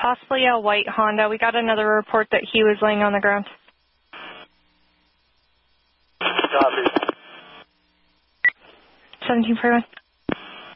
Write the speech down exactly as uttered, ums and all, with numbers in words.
possibly a white Honda. We got another report that he was laying on the ground. Copy. seventeen forty-one.